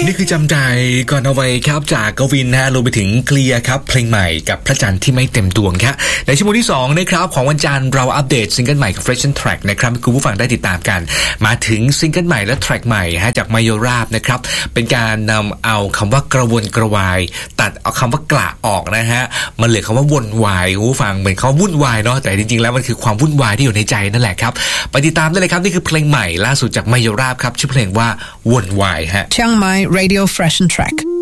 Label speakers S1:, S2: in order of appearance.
S1: นี่คือจำใจก่อนเอาไว้ครับจากกวินนะรวมไปถึงเคลียร์ครับเพลงใหม่กับพระจันทร์ที่ไม่เต็มดวงครับในชั่วโมงที่2นะครับของวันจันทร์เราอัปเดตซิงเกิลใหม่กับ Fresh Track นะครับคุณผู้ฟังได้ติดตามกันมาถึงซิงเกิลใหม่และแทร็กใหม่จากไมโยราบนะครับเป็นการนำเอาคำว่ากระวนกระวายตัดเอาคำว่ากระออกนะฮะมันเหลือคำว่าวนวายคุณผู้ฟังเหมือนเขาวุ่นวายเนาะแต่จริงๆแล้วมันคือความวุ่นวายที่อยู่ในใจนั่นแหละครับไปติดตามได้เลยครับนี่คือเพลงใหม่ล่าสุดจากไมโยราบครับชื่อเพลงว่าวนวายฮะ
S2: Chiang Mai Radio Fresh Track